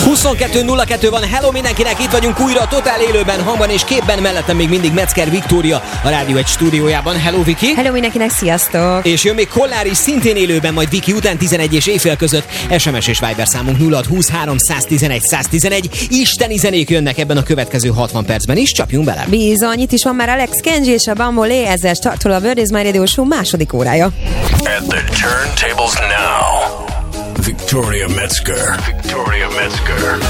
22.02 van, hello mindenkinek, itt vagyunk újra, totál élőben, hangban és képben, mellettem még mindig Metzger Viktória a Rádió 1 stúdiójában. Hello Viki! Hello mindenkinek, sziasztok! És jön még Kollár is, szintén élőben, majd Viki után 11 és éjfél között. SMS és Viber számunk 0620 311 111. Isteni zenék jönnek ebben a következő 60 percben is, csapjunk bele! Bizony, itt is van már Alex Kenji és a Bambolé, ezzel startol a Bird is My Radio Show második órája. At the turntables now, Victoria Metzger.